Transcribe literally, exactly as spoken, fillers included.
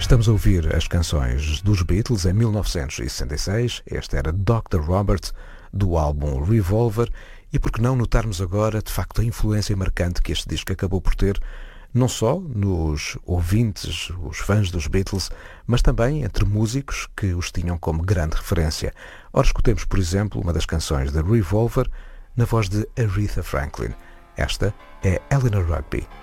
Estamos a ouvir as canções dos Beatles em mil novecentos e sessenta e seis. Este era doutor Robert, do álbum Revolver. E por que não notarmos agora, de facto, a influência marcante que este disco acabou por ter, não só nos ouvintes, os fãs dos Beatles, mas também entre músicos que os tinham como grande referência. Ora, escutemos, por exemplo, uma das canções de Revolver na voz de Aretha Franklin. Esta é Eleanor Rigby.